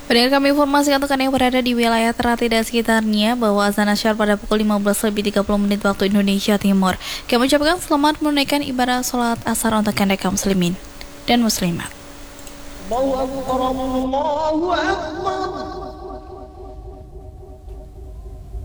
Pendengar, kami informasikan untuk Anda yang berada di wilayah Ternate dan sekitarnya bahwa azan asyar pada pukul 15:30 waktu Indonesia Timur. Kami ucapkan selamat menunaikan ibadah sholat asar untuk Anda kaum muslimin dan muslimat. Allahu Akbar, Allahu Akbar.